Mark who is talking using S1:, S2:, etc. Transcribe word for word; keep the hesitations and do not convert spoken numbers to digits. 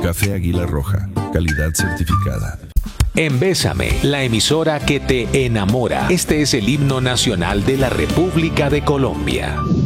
S1: Café Águila Roja, calidad certificada.
S2: En Bésame, la emisora que te enamora. Este es el himno nacional de la República de Colombia.